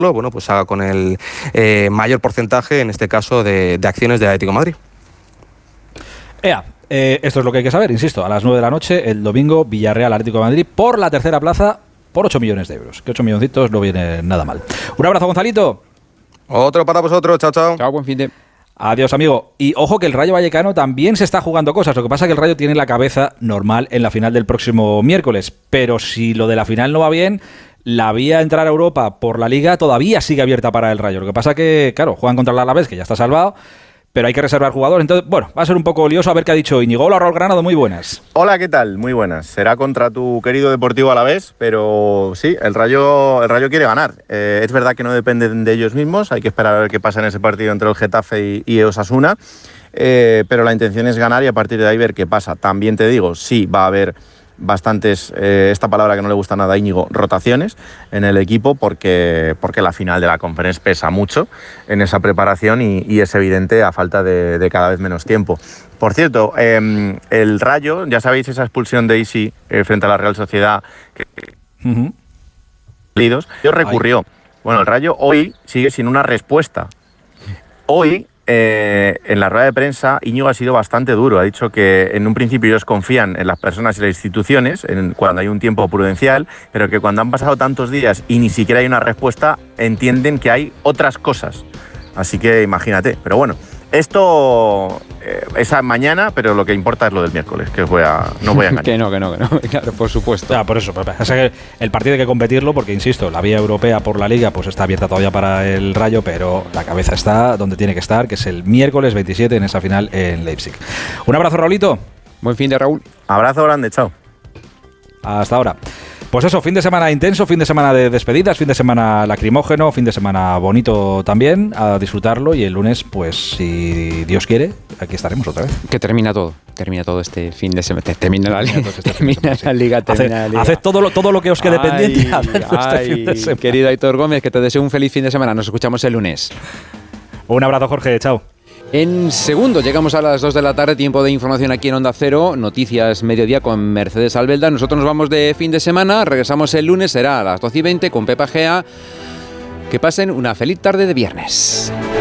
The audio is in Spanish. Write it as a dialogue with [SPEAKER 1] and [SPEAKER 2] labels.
[SPEAKER 1] bueno, pues haga con el mayor porcentaje, en este caso, de acciones de Atlético de Madrid.
[SPEAKER 2] Esto es lo que hay que saber, insisto, a las 9 de la noche, el domingo, Villarreal Atlético de Madrid, por la tercera plaza, por 8 millones de euros. Que 8 milloncitos no viene nada mal. Un abrazo, Gonzalito.
[SPEAKER 1] Otro para vosotros, chao, chao.
[SPEAKER 3] Chao, buen fin de...
[SPEAKER 2] Adiós, amigo. Y ojo que el Rayo Vallecano también se está jugando cosas. Lo que pasa es que el Rayo tiene la cabeza normal en la final del próximo miércoles. Pero si lo de la final no va bien, la vía a entrar a Europa por la Liga todavía sigue abierta para el Rayo. Lo que pasa es que, claro, juegan contra el Alavés, que ya está salvado, pero hay que reservar jugadores. Entonces, bueno, va a ser un poco lioso a ver qué ha dicho Íñigo. Hola, Raúl Granado, muy buenas.
[SPEAKER 4] Hola, ¿qué tal? Muy buenas. Será contra tu querido Deportivo Alavés, pero sí, el Rayo quiere ganar. Es verdad que no dependen de ellos mismos, hay que esperar a ver qué pasa en ese partido entre el Getafe y Osasuna, pero la intención es ganar y a partir de ahí ver qué pasa. También te digo, sí, va a haber bastantes, esta palabra que no le gusta nada a Íñigo, rotaciones en el equipo porque la final de la Conference pesa mucho en esa preparación y es evidente a falta de cada vez menos tiempo. Por cierto, el Rayo, ya sabéis esa expulsión de Isi frente a la Real Sociedad que recurrió. Bueno, el Rayo hoy sigue sin una respuesta. Hoy en la rueda de prensa, Íñigo ha sido bastante duro. Ha dicho que en un principio ellos confían en las personas y las instituciones cuando hay un tiempo prudencial, pero que cuando han pasado tantos días y ni siquiera hay una respuesta, entienden que hay otras cosas. Así que imagínate. Pero bueno, esto es mañana, pero lo que importa es lo del miércoles, que no voy a engañar.
[SPEAKER 3] que no, claro, por supuesto.
[SPEAKER 2] Por eso, o sea que el partido hay que competirlo porque, insisto, la vía europea por la Liga pues está abierta todavía para el Rayo, pero la cabeza está donde tiene que estar, que es el miércoles 27 en esa final en Leipzig. Un abrazo, Raulito.
[SPEAKER 3] Buen fin de, Raúl.
[SPEAKER 4] Abrazo grande, chao.
[SPEAKER 2] Hasta ahora. Pues eso, fin de semana intenso, fin de semana de despedidas, fin de semana lacrimógeno, fin de semana bonito también, a disfrutarlo, y el lunes, pues si Dios quiere, aquí estaremos otra vez.
[SPEAKER 3] Que termina todo este fin de semana, termina la Liga,
[SPEAKER 2] Haced todo lo que os quede pendiente este fin de semana.
[SPEAKER 3] Querido Aitor Gómez, que te deseo un feliz fin de semana, nos escuchamos el lunes.
[SPEAKER 2] Un abrazo, Jorge, chao.
[SPEAKER 3] En segundo, llegamos a las 2 de la tarde, tiempo de información aquí en Onda Cero, Noticias Mediodía con Mercedes Albelda. Nosotros nos vamos de fin de semana, regresamos el lunes, será a las 12:20 con Pepa Gea. Que pasen una feliz tarde de viernes.